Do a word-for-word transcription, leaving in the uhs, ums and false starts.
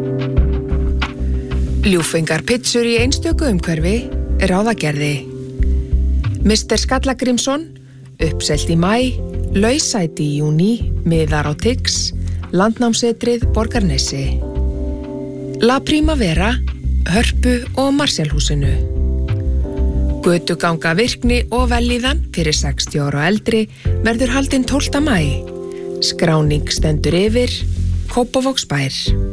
Ljúffengar pizzur í einstöku umhverfi, ráðagerði. mister Skallagrímsson, uppselt í maí, lausæti í júní, miðar á Tix, landnámsetrið Borgarnesi. La Primavera, Hörpu og Marshallhúsinu. Götuganga virkni og vellíðan fyrir sextíu ára og eldri verður haldin tólfta maí. Skráning stendur yfir, Kópavogsbær.